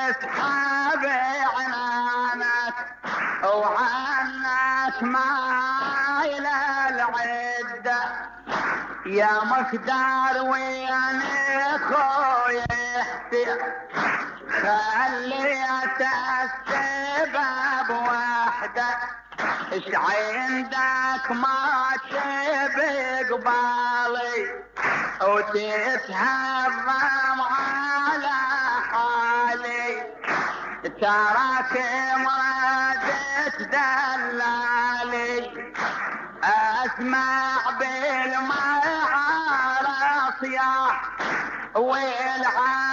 تسحب عنانك وعنك مايل العدة يا مقدار وين خويتي خليت السبب وحده ايش عندك ما تبي قبالي وتتهضم على حالي تراك مرادت دلالي اسمع بالمعارف يا والعالي